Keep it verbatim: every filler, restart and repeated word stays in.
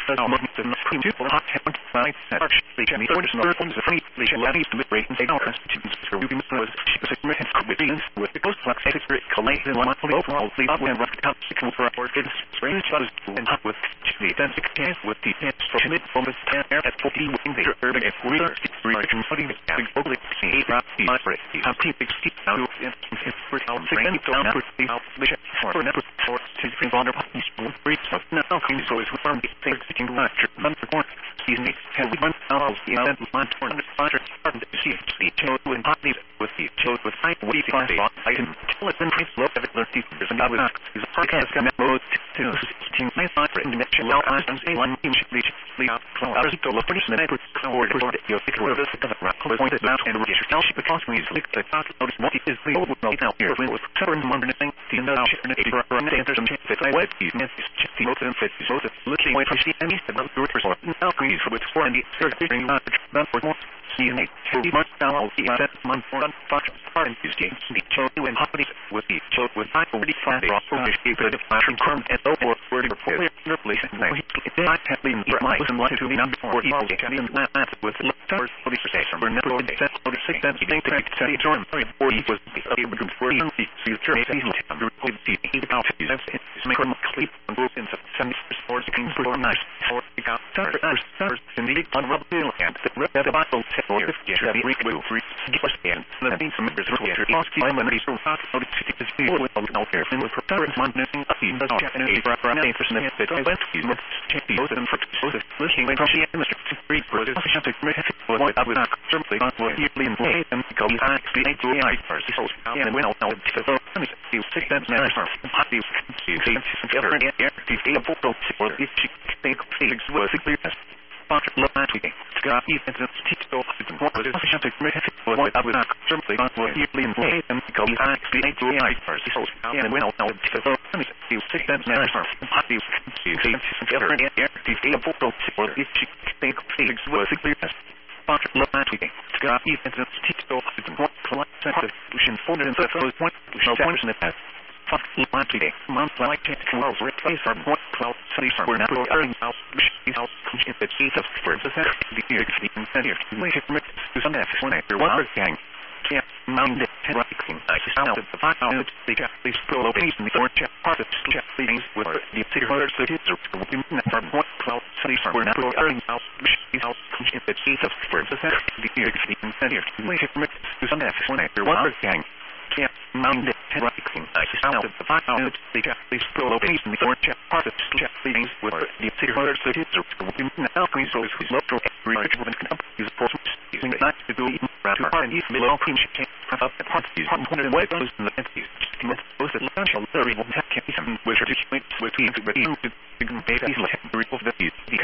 does almost the cream to hot heaven by such the Jenny orders and forms of free leisure levies to liberate and say our constitutions for we was she was a and committees with the post flex secretary collate and one for the overall lead up and rough top sickle for our kids strange was and hot with the identical case with the instruction from the air at forty wing the urban and reader reaction putting the big public see rock the operate the happy big steep now in for our second down for the mission for never for to bring on our brief of now cream so is from the things sitting lecture number one season eight have we months out of the event one for the sponsor starting to see the child with hot with the child with high we find I can tell it in place low of it there's a was is a part has come mode to sixteen my thought for individual well I can say one team should reach the out cloud to look for the neighbor or the your figure of the rock point it out and reach yourself because we click the thought notice what is the old no out here with seven hundred thing the no shit and eight for there's some that I wait these the most and fit so the looking way to see any the number of resort now please with four and eight thirty not for more season eight three months down all the that month for fuck part in these games the child and hot with the child with high already find the rock for the fashion current and over word for the place and I have been my was like to be number four evil champion last with the stars for the station for never set for the six that you think to say join or he was able to for the future maybe under the eight out of his make them clip and go into seventy sports games for nice for the got stars stars in the on rubber and the red the battle for the future the week will free give us and the things some members of the lost time and so fast so the city is full with all here and with preparing monitoring a team does check and a for a person that I went to must check the other and for the looking when she and Mister Free for the to make it for what I was not simply not what you believe in and because I actually to I first so and when I'll so you take that now happy you see together and air the photo for if she think things was clear but look at me Scott even the TikTok what was it to make it for what I was not simply not what you believe in and because I actually to I first so and when I'll so you take that now happy you see together and air the photo for if she think things was clear but look at me Scott even the TikTok what collective solution for the first point no points in the past fuck last week month like ten twelve replace our what twelve cities are now earning out out in the chief of for the the year the incentive we have mixed to some F one after one gang yeah mountain terrorizing I sound of the five out they got these pro openings in the four chap part of the things with the city orders that is from what twelve cities are now earning out out in the chief of for the the year the incentive we have mixed to some F one after one gang yeah mountain terrorizing I sound of the five out they got these pro openings in the four chap part of the things with the city orders that is from now so is local research women can use process using it not to do even rather and use below cream chicken up the parts use one hundred white those in the entities most of the lunch will very well have some which are just with with the data is like the